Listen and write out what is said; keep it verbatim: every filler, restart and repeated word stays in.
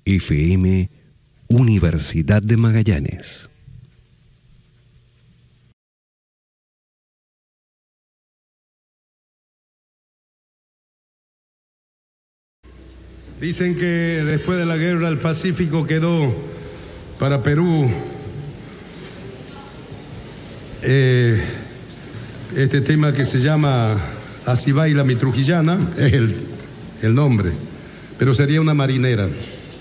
F M Universidad de Magallanes. Dicen que después de la guerra el Pacífico quedó para Perú. Eh, este tema que se llama Así baila mi trujillana es el, el nombre, pero sería una marinera.